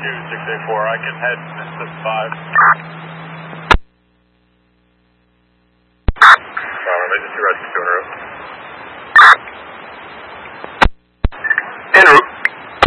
684, I can head Mississippi 5. Emergency rescue 200.